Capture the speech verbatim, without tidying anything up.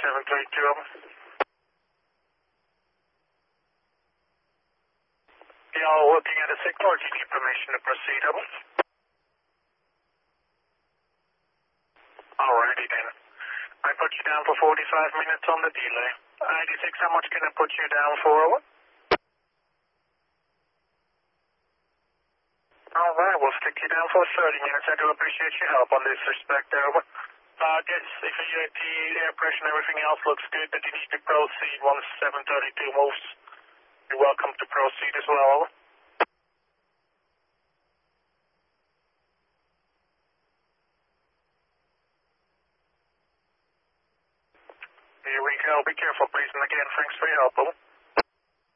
seven three two, over. Y'all looking at a signal, or do you need permission to proceed, over? Alrighty then. I put you down for forty-five minutes on the delay. ninety-six, how much can I put you down for, over? Alright, we'll stick you down for thirty minutes. I do appreciate your help on this respect, over. Uh, guess if you get the air pressure and everything else looks good, but you need to proceed once seven thirty-two moves. You're welcome to proceed as well, over. Here we go. Be careful, please. And again, thanks for your help, over.